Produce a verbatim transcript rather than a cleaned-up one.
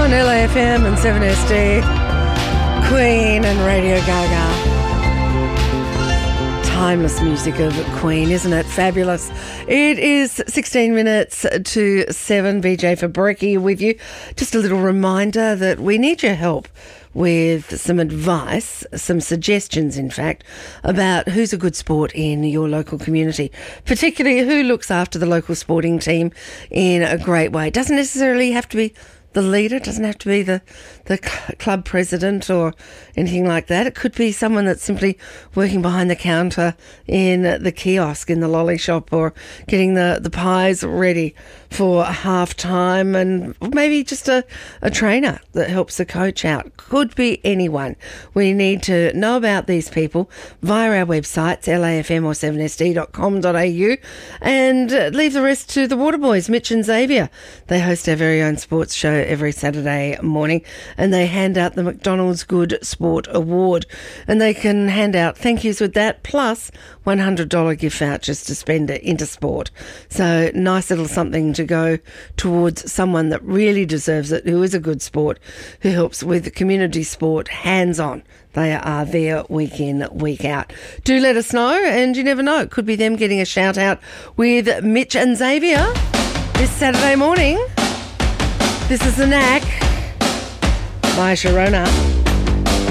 on L A F M and seven S D. Queen and Radio Gaga. Timeless music of Queen, isn't it? Fabulous. It is sixteen minutes to seven. B J Fabricki with you. Just a little reminder that we need your help with some advice, some suggestions, in fact, about who's a good sport in your local community, particularly who looks after the local sporting team in a great way. It doesn't necessarily have to be the leader, it doesn't have to be the, the club president or anything like that. It could be someone that's simply working behind the counter in the kiosk in the lolly shop, or getting the, the pies ready for half time, and maybe just a, a trainer that helps the coach out. Could be anyone. We need to know about these people via our websites, L A F M or seven S D dot com dot A U, and leave the rest to the Waterboys, Mitch and Xavier. They host our very own sports show every Saturday morning, and they hand out the McDonald's Good Sport Award, and they can hand out thank yous with that, plus one hundred dollars gift vouchers to spend into sport. So nice little something to go towards someone that really deserves it, who is a good sport, who helps with community sport hands-on. They are there week in, week out. Do let us know, and you never know, it could be them getting a shout out with Mitch and Xavier this Saturday morning. This is The Knack by Sharona.